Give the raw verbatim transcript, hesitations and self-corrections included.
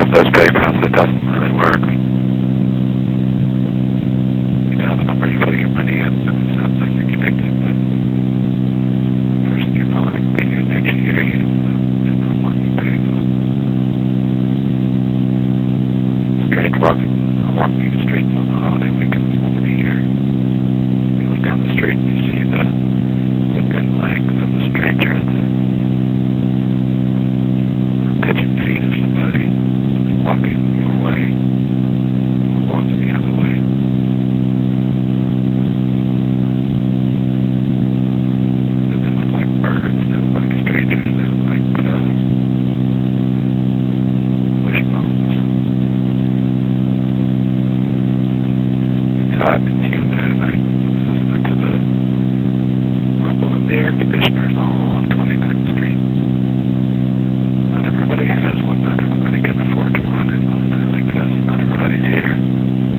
those playgrounds, it doesn't really work. You know, the numbers you put your money in, it sounds like you're connected, but first you know, like maybe next year you know what you pay. Straight walking, walking straight on the holiday weekends over the year. You look down the street and you see the, the good legs of the stranger and the pitching feet of somebody walking your way, or walking the other way. And they look like birds, they look like strangers, they look like uh, wishbones. God,